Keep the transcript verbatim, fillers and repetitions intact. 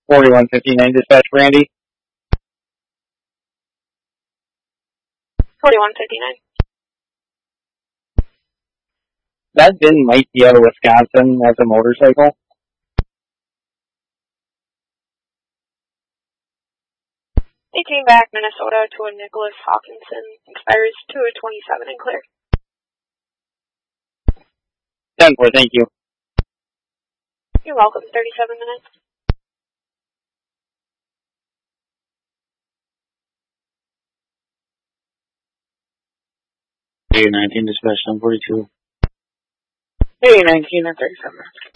forty-one fifty-nine, dispatch Brandy. forty-one fifty-nine. That VIN might be out of Wisconsin as a motorcycle. eighteen back, Minnesota to a Nicholas Hawkinson. Expires two of twenty-seven and clear. ten four, thank you. You're welcome. thirty-seven minutes. A nineteen, dispatch one forty-two. A nineteen and thirty-seven minutes.